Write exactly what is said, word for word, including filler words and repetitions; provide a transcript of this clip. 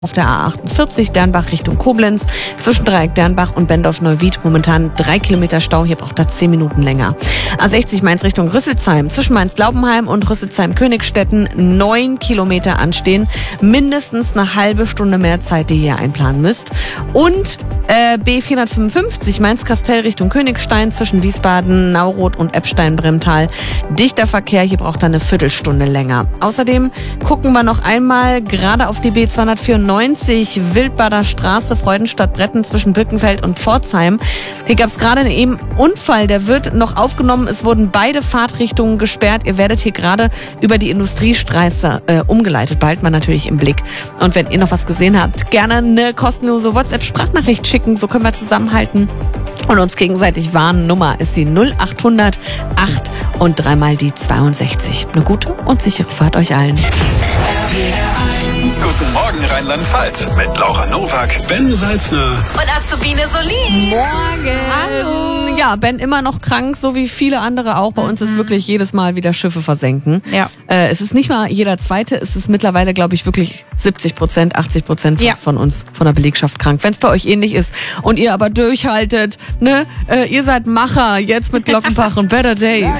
Auf der A achtundvierzig Dernbach Richtung Koblenz, zwischen Dreieck Dernbach und Bendorf-Neuwied momentan drei Kilometer Stau, hier braucht er zehn Minuten länger. A sechzig Mainz Richtung Rüsselsheim, zwischen Mainz-Glaubenheim und Rüsselsheim-Königstetten neun Kilometer anstehen, mindestens eine halbe Stunde mehr Zeit, die ihr einplanen müsst. Und äh, B vierhundertfünfundfünfzig Mainz-Kastell Richtung Königstein, zwischen Wiesbaden, Nauroth und Eppstein-Bremtal, dichter Verkehr, hier braucht er eine Viertelstunde länger. Außerdem gucken wir noch einmal gerade auf die B zweihundertvierundneunzig Wildbader Straße, Freudenstadt-Bretten zwischen Birkenfeld und Pforzheim. Hier gab es gerade einen Unfall, der wird noch aufgenommen. Es wurden beide Fahrtrichtungen gesperrt. Ihr werdet hier gerade über die Industriestraße äh, umgeleitet. Behalten wir natürlich im Blick. Und wenn ihr noch was gesehen habt, gerne eine kostenlose WhatsApp-Sprachnachricht schicken. So können wir zusammenhalten und uns gegenseitig warnen. Nummer ist die null achthundert acht und dreimal die zweiundsechzig. Eine gute und sichere Fahrt euch allen. Guten Morgen Rheinland-Pfalz mit Laura Nowak, Ben Salzner und Azubine Solin. Morgen. Hallo. Ja, Ben immer noch krank, so wie viele andere auch. Bei uns ist wirklich jedes Mal wieder Schiffe versenken. Ja. Äh, es ist nicht mal jeder Zweite, es ist mittlerweile, glaube ich, wirklich siebzig Prozent, achtzig Prozent fast Ja. von uns, von der Belegschaft krank. Wenn es bei euch ähnlich ist und ihr aber durchhaltet, ne, äh, ihr seid Macher, jetzt mit Glockenbach und Better Days.